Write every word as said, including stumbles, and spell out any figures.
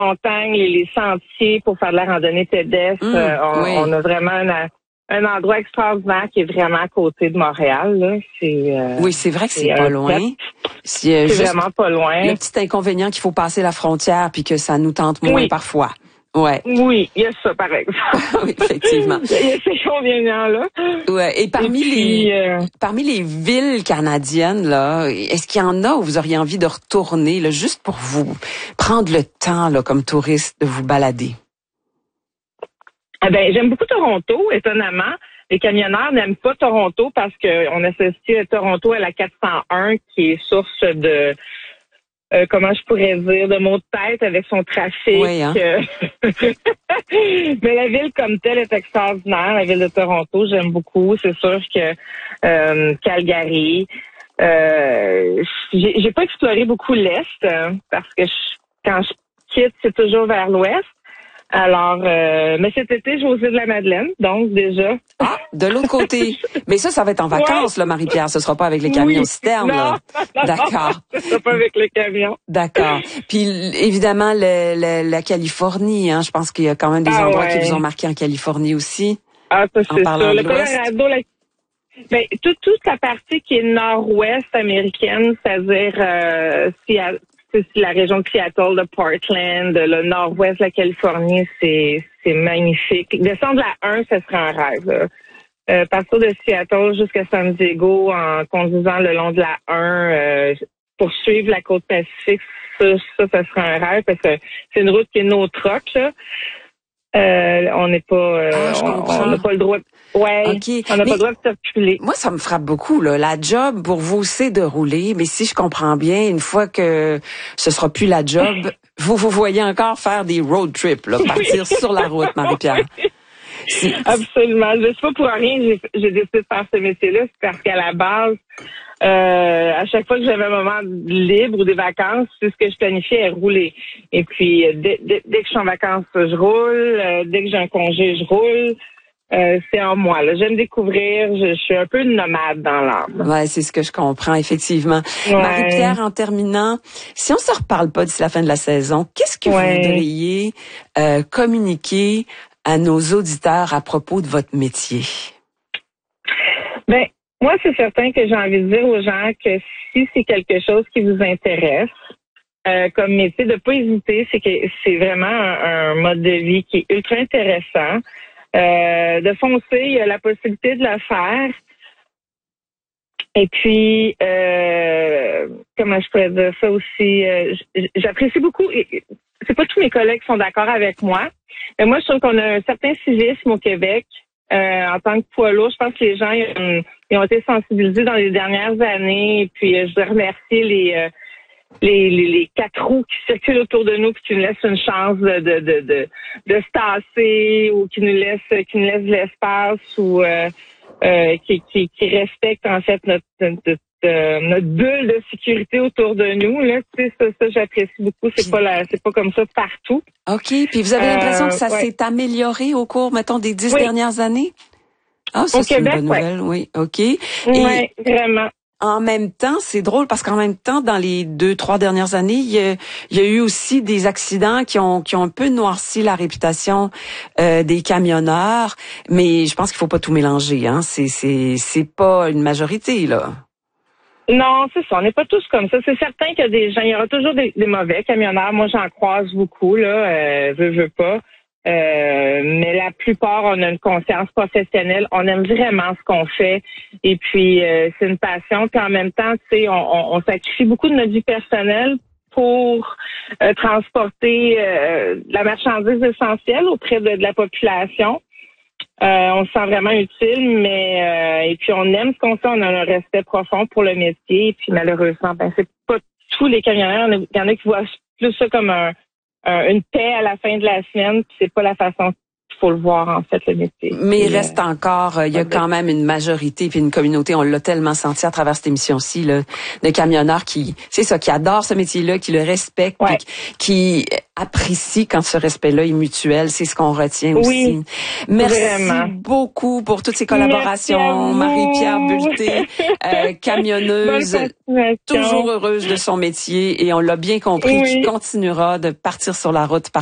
montagnes, les, les sentiers pour faire de la randonnée pédestre. Mmh, euh, on, oui. on a vraiment un, un endroit extraordinaire qui est vraiment à côté de Montréal. Là. C'est, euh, Oui, c'est vrai que c'est, c'est pas un loin. fait. C'est, C'est juste vraiment pas loin. le petit inconvénient qu'il faut passer la frontière puis que ça nous tente moins Oui. parfois. Ouais. Oui, il y a ça, par exemple. Oui, effectivement. Il y a ces inconvénients-là. Ouais. Et parmi Et puis, les euh, parmi les villes canadiennes, là, est-ce qu'il y en a où vous auriez envie de retourner, là, juste pour vous prendre le temps, là, comme touriste, de vous balader? ah ben, j'aime beaucoup Toronto, étonnamment. Les camionneurs n'aiment pas Toronto parce qu'on associe Toronto à la quatre cent un, qui est source de Euh, comment je pourrais dire, de mots de tête avec son trafic. Oui, hein? euh. Mais la ville comme telle est extraordinaire, la ville de Toronto, j'aime beaucoup. C'est sûr que euh, Calgary, euh, j'ai, j'ai pas exploré beaucoup l'Est euh, parce que je, quand je quitte, c'est toujours vers l'Ouest. Alors, euh, mais cet été, j'ai osé de la Madeleine, donc déjà. Ah, de l'autre côté. Mais ça, ça va être en vacances, Ouais. là, Marie-Pierre. Ce sera pas avec les camions Oui. citernes, Non, là. non, D'accord. c'est pas avec le camion. D'accord. Puis évidemment le, le- la Californie, hein. Je pense qu'il y a quand même des Ah endroits ouais. qui vous ont marqué en Californie aussi. Ah, ça, En c'est parlant ça. de Le l'Ouest. Colorado, la... ben, tout, toute la partie qui est nord-ouest américaine, c'est-à-dire euh, Seattle, c'est la région de Seattle, de Portland, le nord-ouest de la Californie, c'est c'est magnifique. Descendre la un, ce serait un rêve. Là. Euh, partir de Seattle jusqu'à San Diego en conduisant le long de la un, euh, poursuivre la côte Pacifique, ça, ça, ça serait un rêve parce que c'est une route qui est no truck, là. Euh, on n'est pas, euh, Ah, je comprends. on n'a pas le droit. De, ouais, OK. on n'a Mais pas le droit de circuler. moi, ça me frappe beaucoup, là. La job pour vous, c'est de rouler. Mais si je comprends bien, une fois que ce sera plus la job, vous vous voyez encore faire des road trips, là, partir sur la route, Marie-Pierre. C'est- Absolument. Je sais pas pour rien, j'ai, j'ai décidé de faire ce métier-là, c'est parce qu'à la base, euh, à chaque fois que j'avais un moment libre ou des vacances, c'est ce que je planifiais, rouler. Et puis, euh, dès, dès, dès que je suis en vacances, je roule. Euh, dès que j'ai un congé, je roule. Euh, c'est en moi. Là. J'aime découvrir. Je, je suis un peu une nomade dans l'âme. Ouais, c'est ce que je comprends, effectivement. Ouais. Marie-Pierre, en terminant, si on se reparle pas d'ici la fin de la saison, qu'est-ce que Ouais. vous voudriez euh, communiquer à nos auditeurs à propos de votre métier? Ben, moi, c'est certain que j'ai envie de dire aux gens que si c'est quelque chose qui vous intéresse, euh, comme métier, de pas hésiter, c'est que c'est vraiment un, un mode de vie qui est ultra intéressant. Euh, de foncer, il y a la possibilité de le faire. Et puis, euh, comment je pourrais dire ça aussi, euh, j'apprécie beaucoup, et c'est pas tous mes collègues qui sont d'accord avec moi, mais moi, je trouve qu'on a un certain civisme au Québec. Euh, en tant que poids lourd, je pense que les gens ils ont, ils ont été sensibilisés dans les dernières années. Et puis, euh, je voudrais remercier les, euh, les, les, les quatre roues qui circulent autour de nous, puis qui nous laissent une chance de de de de, de se tasser, ou qui nous laissent qui nous laissent de l'espace, ou euh, euh, qui, qui qui respectent en fait notre notre, notre, notre bulle de sécurité autour de nous. Là, tu sais, ça, ça j'apprécie beaucoup. C'est pas la, c'est pas comme ça partout. OK. Puis vous avez l'impression que ça Euh, ouais. s'est amélioré au cours, mettons, des dix Oui. dernières années? Ah, ça, Au c'est Québec, une bonne nouvelle, oui. OK. Oui, Et vraiment. en même temps, c'est drôle parce qu'en même temps, dans les deux, trois dernières années, il y a, il y a eu aussi des accidents qui ont qui ont un peu noirci la réputation euh, des camionneurs. Mais je pense qu'il faut pas tout mélanger, hein. C'est c'est c'est pas une majorité, là. Non, c'est ça. On n'est pas tous comme ça. C'est certain qu'il y a des gens, il y aura toujours des, des mauvais camionneurs. Moi, j'en croise beaucoup, là. Euh, veux, veux pas. Euh, mais la plupart, on a une conscience professionnelle. On aime vraiment ce qu'on fait. Et puis, euh, c'est une passion. Puis en même temps, tu sais, on, on, on sacrifie beaucoup de notre vie personnelle pour euh, transporter euh, la marchandise essentielle auprès de, de la population. Euh, on se sent vraiment utile, mais euh, et puis on aime ce qu'on fait, on a un respect profond pour le métier. Et puis malheureusement, ben c'est pas tous les camionneurs. Il y en a qui voient plus ça comme un, un une paix à la fin de la semaine. Puis c'est pas la façon faut le voir, en fait, le métier. Mais il Et, reste euh, encore, il y a quand même une majorité puis une communauté, on l'a tellement senti à travers cette émission-ci, là, de camionneurs qui, c'est ça, qui adorent ce métier-là, qui le respectent, ouais. puis qui apprécient quand ce respect-là est mutuel. C'est ce qu'on retient aussi. Oui, Merci vraiment. beaucoup pour toutes ces collaborations. Marie-Pierre Bulté, euh, camionneuse, toujours heureuse de son métier et on l'a bien compris, Oui. qui continuera de partir sur la route.